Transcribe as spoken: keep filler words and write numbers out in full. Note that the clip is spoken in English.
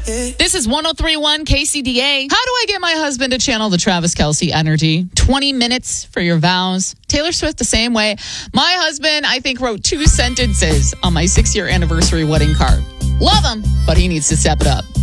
This is one oh three point one K C D A. How do I get my husband to channel the Travis Kelce energy? twenty minutes for your vows. Taylor Swift the same way. My husband, I think, wrote two sentences on my six-year anniversary wedding card. Love him, but he needs to step it up.